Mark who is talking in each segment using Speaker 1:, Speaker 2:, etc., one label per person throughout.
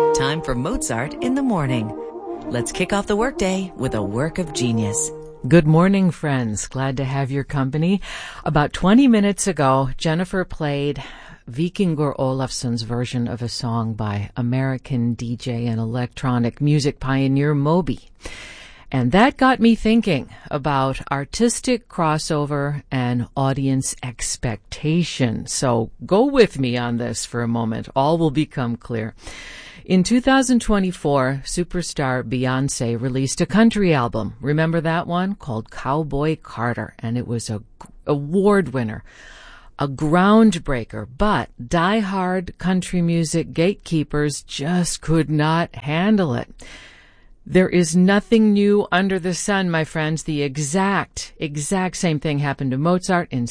Speaker 1: Time for Mozart in the morning. Let's kick off the workday with a work of genius.
Speaker 2: Good morning, friends. Glad to have your company. About 20 minutes ago, Jennifer played Vikingur Olafsson's version of a song by American DJ and electronic music pioneer Moby. And that got me thinking about artistic crossover and audience expectation. So go with me on this for a moment. All will become clear. In 2024, superstar Beyonce released a country album. Remember that one? Called Cowboy Carter. And it was a award winner, a groundbreaker. But diehard country music gatekeepers just could not handle it. There is nothing new under the sun, my friends. The exact same thing happened to Mozart in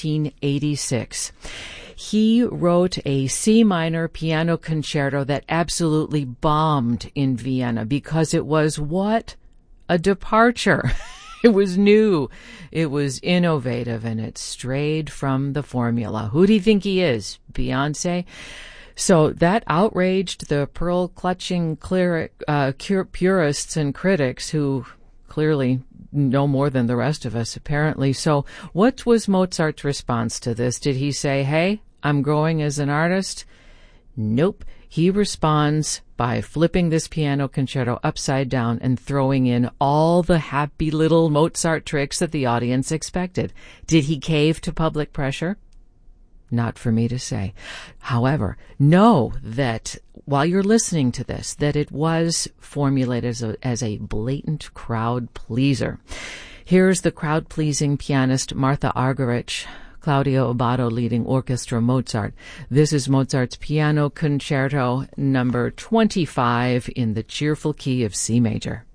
Speaker 2: 1786. He wrote a C minor piano concerto that absolutely bombed in Vienna because it was what? A departure. It was new. It was innovative, and it strayed from the formula. Who do you think he is? Beyonce? So that outraged the pearl-clutching purists and critics who clearly know more than the rest of us, apparently. So what was Mozart's response to this? Did he say, hey, I'm growing as an artist? Nope. He responds by flipping this piano concerto upside down and throwing in all the happy little Mozart tricks that the audience expected. Did he cave to public pressure? Not for me to say. However, know that while you're listening to this, that it was formulated as a blatant crowd pleaser. Here's the crowd-pleasing pianist Martha Argerich, Claudio Abbado leading orchestra Mozart. This is Mozart's Piano Concerto number 25 in the cheerful key of C major.